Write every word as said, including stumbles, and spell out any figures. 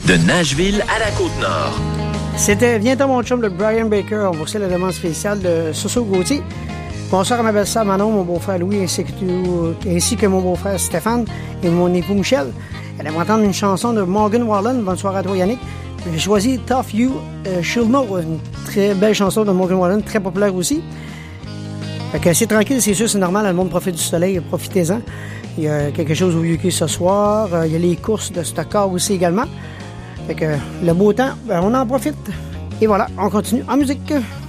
De Nashville à la Côte-Nord. C'était Viens-t'en mon chum de Brian Baker. On vous la demande spéciale de Soso Gauthier. Bonsoir à ma belle-sœur Manon, mon beau-frère Louis, ainsi que, tout, ainsi que mon beau-frère Stéphane et mon époux Michel. Elle aimerait entendre une chanson de Morgan Wallen. Bonsoir à toi Yannick. J'ai choisi Tough You uh, Should Know, une très belle chanson de Morgan Wallen, très populaire aussi. Fait que c'est tranquille, c'est sûr, c'est normal, le monde profite du soleil, profitez-en. Il y a quelque chose au U K ce soir, il y a les courses de Stockcar aussi également. Fait que le beau temps, ben, on en profite. Et voilà, on continue en musique.